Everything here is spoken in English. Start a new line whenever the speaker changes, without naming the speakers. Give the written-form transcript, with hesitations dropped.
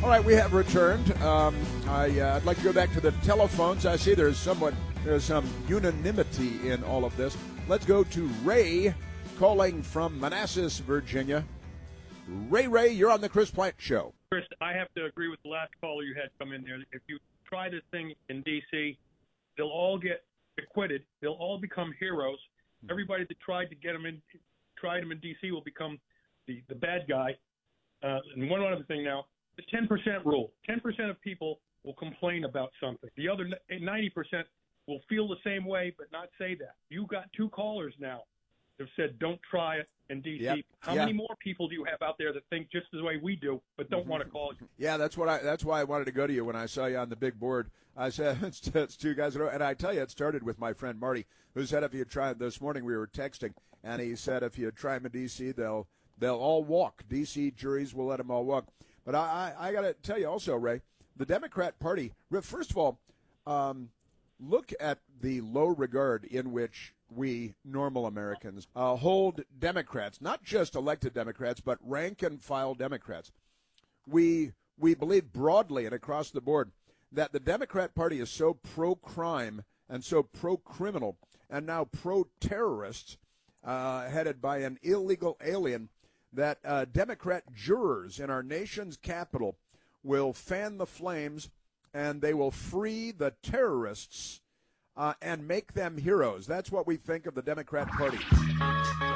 All right, we have returned. I'd like to go back to the telephones. I see there's some unanimity in all of this. Let's go to Ray, calling from Manassas, Virginia. Ray, you're on the Chris Plant Show.
Chris, I have to agree with the last caller you had come in there. If you try this thing in D.C., they'll all get acquitted. They'll all become heroes. Everybody that tried him in D.C. will become the bad guy. And one other thing now, the 10% rule. 10% of people will complain about something. The other 90% will feel the same way but not say that. You got two callers now that have said don't try it in D.C.
Yep.
How many more people do you have out there that think just the way we do but don't want to call you?
Yeah, that's why I wanted to go to you when I saw you on the big board. I said it's two guys, and I tell you, it started with my friend Marty, who said if you try this morning, we were texting, and he said if you try them in D.C., they'll all walk. D.C. juries will let them all walk. But I got to tell you also, Ray, the Democrat Party, first of all, look at the low regard in which we normal Americans hold Democrats, not just elected Democrats, but rank-and-file Democrats. We believe broadly and across the board that the Democrat Party is so pro-crime and so pro-criminal and now pro-terrorist, headed by an illegal alien, that Democrat jurors in our nation's capital will fan the flames and they will free the terrorists and make them heroes. That's what we think of the Democrat Party.